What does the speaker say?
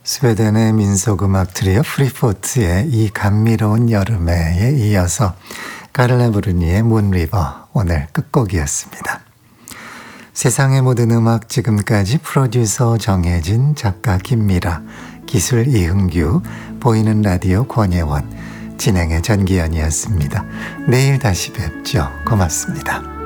스웨덴의 민속음악 트리오 프리포트의 이 감미로운 여름에에 이어서 카를라 브루니의 문리버 오늘 끝곡이었습니다. 세상의 모든 음악 지금까지 프로듀서 정혜진, 작가 김미라, 기술 이흥규, 보이는 라디오 권예원, 진행의 전기현이었습니다. 내일 다시 뵙죠. 고맙습니다.